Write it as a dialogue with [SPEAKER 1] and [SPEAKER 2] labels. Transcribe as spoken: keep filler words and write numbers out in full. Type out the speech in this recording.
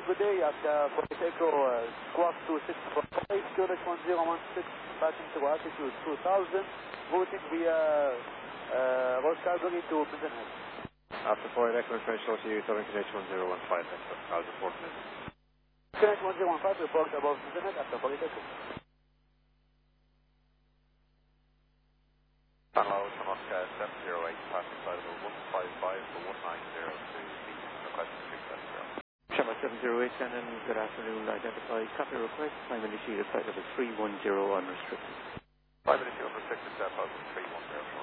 [SPEAKER 1] good day. At uh, Quebec Echo, uh, squawk two six four five, Q N H one zero one six, passing to altitude two thousand, routing via uh, Road Calgary to Maidenhead.
[SPEAKER 2] After four, Echo French show to you, Southern Q N H one zero one five, I'll report in.
[SPEAKER 1] Q N H one zero one five, report above Maidenhead after Quebec Echo.
[SPEAKER 3] Hello, Chinook uh, seven zero eight, passing side of one five five for one nine zero two, request three seven zero.
[SPEAKER 4] Channel seven zero eight, Shannon, good afternoon. Identify copy request. Time initiated flight level three one zero unrestricted.
[SPEAKER 3] Five minutes unrestricted, uh, positive three one zero.